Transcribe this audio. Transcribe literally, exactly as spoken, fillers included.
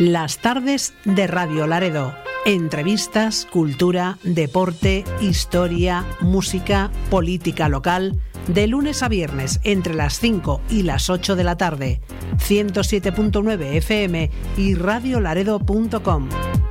Las tardes de Radio Laredo. Entrevistas, cultura, deporte, historia, música, política local. De lunes a viernes entre las cinco y las ocho de la tarde. ciento siete punto nueve F M y radio laredo punto com.